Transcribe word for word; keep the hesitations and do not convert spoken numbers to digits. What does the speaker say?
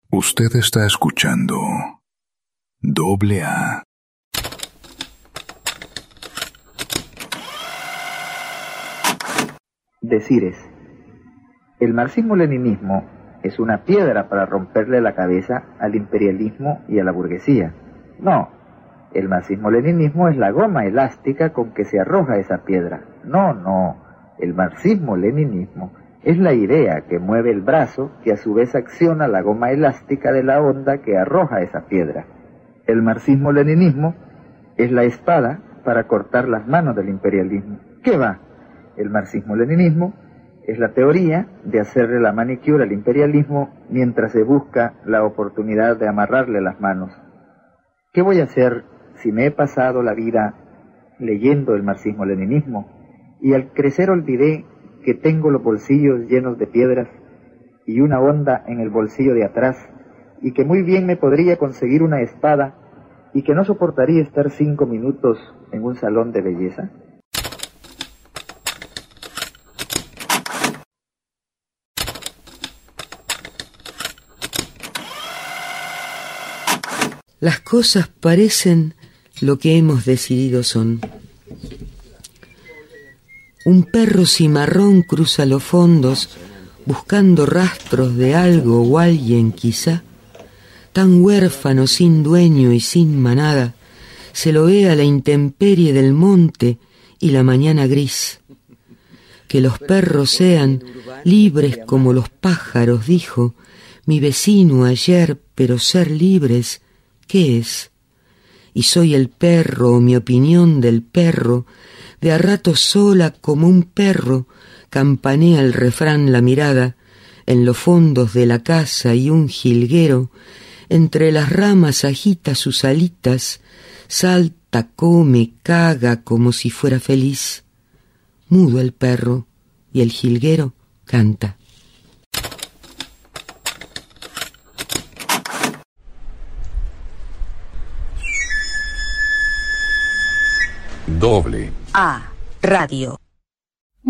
Usted está escuchando Doble A. Decires. El marxismo-leninismo es una piedra para romperle la cabeza al imperialismo y a la burguesía. No, el marxismo-leninismo es la goma elástica con que se arroja esa piedra. No, no, el marxismo-leninismo es la idea que mueve el brazo que a su vez acciona la goma elástica de la onda que arroja esa piedra. El marxismo-leninismo es la espada para cortar las manos del imperialismo. ¿Qué va? El marxismo-leninismo es la teoría de hacerle la manicure al imperialismo mientras se busca la oportunidad de amarrarle las manos. ¿Qué voy a hacer si me he pasado la vida leyendo el marxismo-leninismo y al crecer olvidé que tengo los bolsillos llenos de piedras y una onda en el bolsillo de atrás y que muy bien me podría conseguir una espada y que no soportaría estar cinco minutos en un salón de belleza? Las cosas parecen lo que hemos decidido son. Un perro cimarrón cruza los fondos buscando rastros de algo o alguien quizá. Tan huérfano, sin dueño y sin manada, se lo ve a la intemperie del monte y la mañana gris. Que los perros sean libres como los pájaros, dijo mi vecino ayer, pero ser libres, ¿qué es? Y soy el perro, o mi opinión del perro, de a rato sola como un perro, campanea el refrán la mirada, en los fondos de la casa y un jilguero, entre las ramas agita sus alitas, salta, come, caga como si fuera feliz. Mudo el perro y el jilguero canta. Doble A Radio.